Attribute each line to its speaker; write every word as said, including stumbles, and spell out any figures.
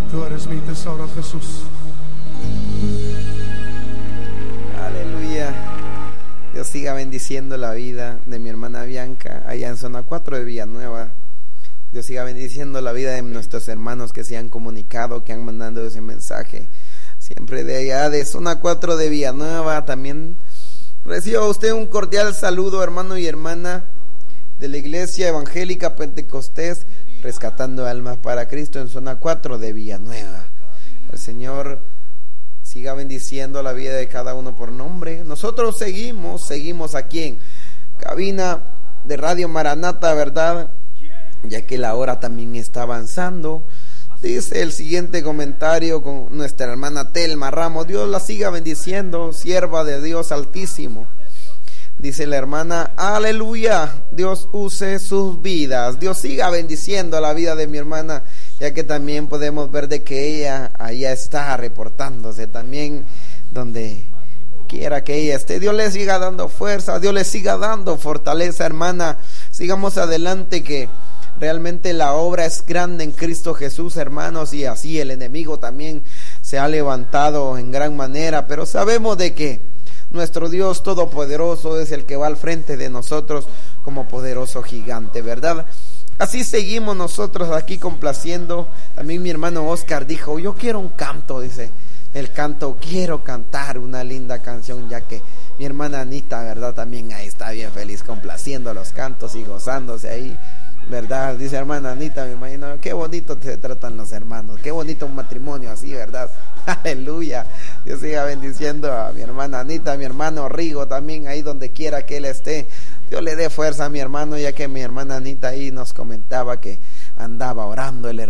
Speaker 1: Tú eres mi tesoro, Jesús.
Speaker 2: Aleluya. Dios siga bendiciendo la vida de mi hermana Bianca allá en zona cuatro de Villanueva. Dios siga bendiciendo la vida de nuestros hermanos que se han comunicado, que han mandado ese mensaje. Siempre de allá de zona cuatro de Villanueva. También reciba usted un cordial saludo, hermano y hermana de la Iglesia Evangélica Pentecostés Rescatando Almas para Cristo en zona cuatro de Villanueva. El Señor siga bendiciendo la vida de cada uno por nombre. Nosotros seguimos, seguimos aquí en cabina de Radio Maranata, ¿verdad? Ya que la hora también está avanzando. Dice el siguiente comentario con nuestra hermana Telma Ramos: Dios la siga bendiciendo, sierva de Dios Altísimo. Dice la hermana: aleluya, Dios use sus vidas. Dios siga bendiciendo la vida de mi hermana, ya que también podemos ver de que ella allá está reportándose también donde quiera que ella esté. Dios le siga dando fuerza, Dios le siga dando fortaleza, hermana. Sigamos adelante, que realmente la obra es grande en Cristo Jesús, hermanos, y así el enemigo también se ha levantado en gran manera, pero sabemos de que nuestro Dios Todopoderoso es el que va al frente de nosotros como poderoso gigante, ¿verdad? Así seguimos nosotros aquí complaciendo. También mi hermano Oscar dijo: yo quiero un canto, dice, el canto, quiero cantar una linda canción, ya que mi hermana Anita, ¿verdad? También ahí está bien feliz complaciendo los cantos y gozándose ahí, ¿verdad? Dice hermana Anita, me imagino, qué bonito se tratan los hermanos, qué bonito un matrimonio así, ¿verdad? Aleluya. Dios siga bendiciendo a mi hermana Anita, a mi hermano Rigo también, ahí donde quiera que él esté. Dios le dé fuerza a mi hermano, ya que mi hermana Anita ahí nos comentaba que andaba orando el